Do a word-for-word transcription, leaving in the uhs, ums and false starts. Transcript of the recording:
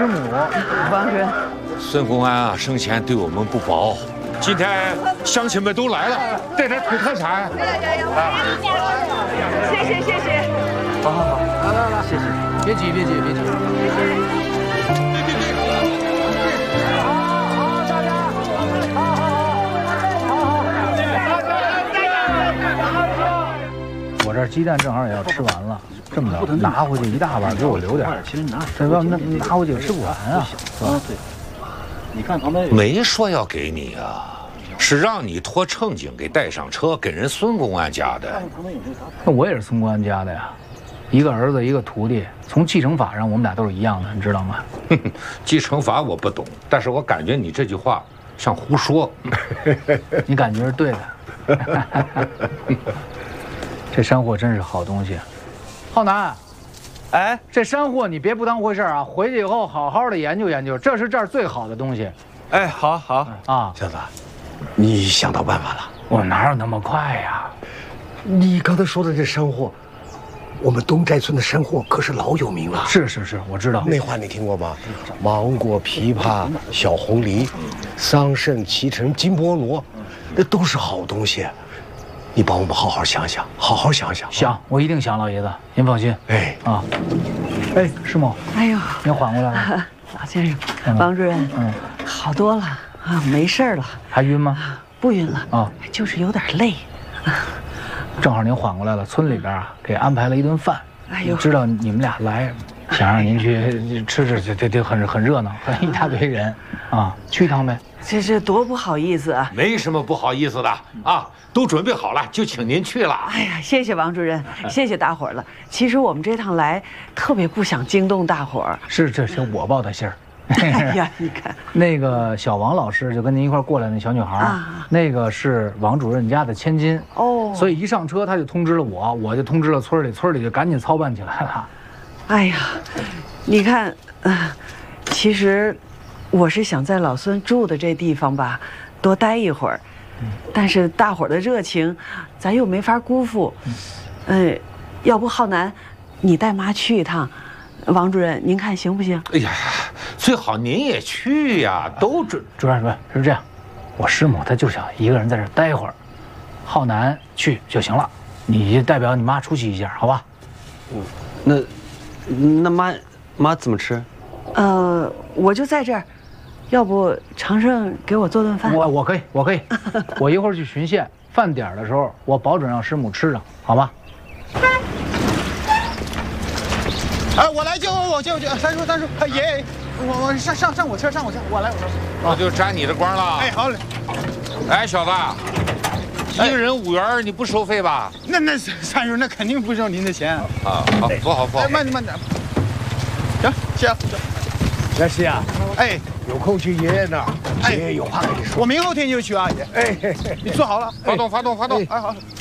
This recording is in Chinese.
师母王主任。 孙公安啊，生前对我们不薄。今天乡亲们都来了，带点土特产。 谢谢谢谢。 好好好，来来来，谢谢，别急别急别急。我这鸡蛋正好也要吃完了，这么着，拿回去一大碗，给我留点。这要那拿回去吃不完啊，是吧？ 对，你看旁边没说要给你啊，是让你托乘警给带上车，给人孙公安家的。 那我也是孙公安家的呀，一个儿子一个徒弟，从继承法上我们俩都是一样的，你知道吗？ 继承法我不懂，但是我感觉你这句话像胡说。 你感觉是对的。这山货真是好东西，浩南，哎，这山货你别不当回事啊！回去以后好好的研究研究，这是这儿最好的东西。 哎，好好啊， 小子，你想到办法了？ 我哪有那么快呀？ 你刚才说的这山货，我们东寨村的山货可是老有名了。 是是是，我知道。 那话你听过吗？芒果、枇杷、小红梨、桑葚、脐橙、金菠萝，那都是好东西。你帮我们好好想想，好好想想。 想，我一定想，老爷子，您放心。 哎啊，哎，师母， 哎呦， 您缓过来了。 老先生，王主任，嗯，好多了啊，没事了。 还晕吗？ 不晕了啊， 就是有点累。 正好您缓过来了，村里边啊给安排了一顿饭。 哎呦， 知道你们俩来，想让您去吃吃，这这这很很热闹，很一大堆人啊，去一趟呗。 这这多不好意思啊！ 没什么不好意思的啊，都准备好了，就请您去了。 哎呀，谢谢王主任，谢谢大伙儿了。其实我们这趟来，特别不想惊动大伙儿。 是，这是我报的信儿。 哎呀，你看， 那个小王老师就跟您一块儿过来那小女孩，啊、那个是王主任家的千金哦，所以一上车他就通知了我，我就通知了村里，村里就赶紧操办起来了。 哎呀，你看，呃，其实。我是想在老孙住的这地方吧，多待一会儿，但是大伙儿的热情，咱又没法辜负。嗯，要不浩南，你带妈去一趟，王主任您看行不行？ 哎呀，最好您也去呀，都准。 主任，主任是这样，我师母她就想一个人在这儿待会儿，浩南去就行了，你代表你妈出席一下，好吧？ 嗯，那那妈妈怎么吃？ 呃，我就在这儿。要不常胜给我做顿饭？ 我我可以，我可以，我一会儿去巡线，饭点的时候我保准让师母吃上，好吧？ 哎，我来救我救救三叔三叔，爷爷，我我上上上我车上我车，我来我来， 我就沾你的光了。 哎，好嘞。 哎，小子，一个人五元，你不收费吧？ 那那三叔那肯定不收您的钱。 啊，好，不好不好。 哎，慢点慢点。行，谢谢。 小西啊， 哎。 有空去爷爷那儿，爷爷有话跟你说。 我明后天就去啊，爷。哎，你坐好了。 发动，发动，发动。 哎，好。